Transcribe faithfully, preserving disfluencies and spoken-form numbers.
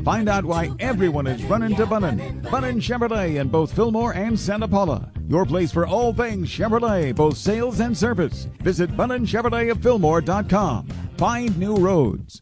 Find out why everyone is running to Bunnin. Bunnin Chevrolet in both Fillmore and Santa Paula. Your place for all things Chevrolet, both sales and service. Visit Bunnin Chevrolet of Fillmore dot com. Find new roads.